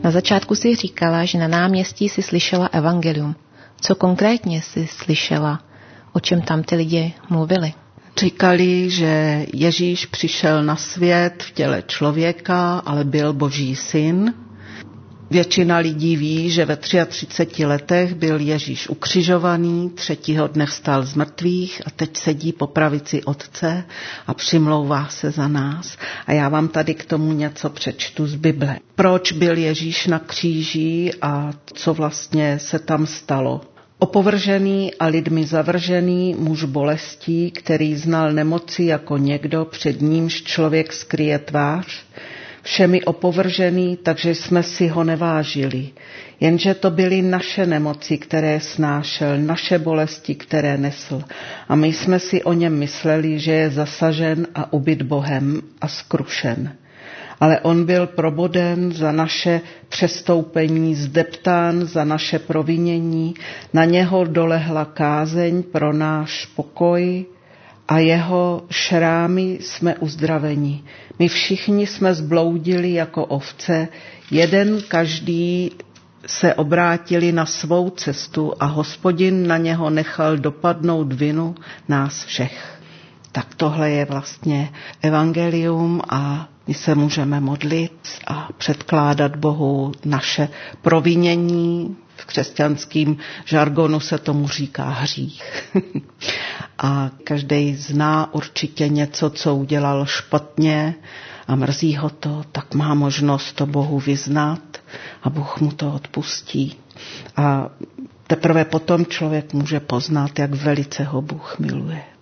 Na začátku si říkala, že na náměstí si slyšela evangelium. Co konkrétně si slyšela? O čem tam ty lidi mluvili? Říkali, že Ježíš přišel na svět v těle člověka, ale byl Boží syn. Většina lidí ví, že ve 33 letech byl Ježíš ukřižovaný, 3. dne vstal z mrtvých a teď sedí po pravici Otce a přimlouvá se za nás. A já vám tady k tomu něco přečtu z Bible. Proč byl Ježíš na kříži a co vlastně se tam stalo? Opovržený a lidmi zavržený muž bolestí, který znal nemoci jako někdo, před nímž člověk skryje tvář, všemi opovržený, takže jsme si ho nevážili. Jenže to byly naše nemoci, které snášel, naše bolesti, které nesl. A my jsme si o něm mysleli, že je zasažen a ubit Bohem a skrušen. Ale on byl proboden za naše přestoupení, zdeptán za naše provinění, na něho dolehla kázeň pro náš pokoj a jeho šrámy jsme uzdraveni. My všichni jsme zbloudili jako ovce, jeden každý se obrátili na svou cestu a Hospodin na něho nechal dopadnout vinu nás všech. Tak tohle je vlastně evangelium a my se můžeme modlit a předkládat Bohu naše provinění. V křesťanském žargonu se tomu říká hřích. A každý zná určitě něco, co udělal špatně a mrzí ho to, tak má možnost to Bohu vyznat a Bůh mu to odpustí. A teprve potom člověk může poznat, jak velice ho Bůh miluje.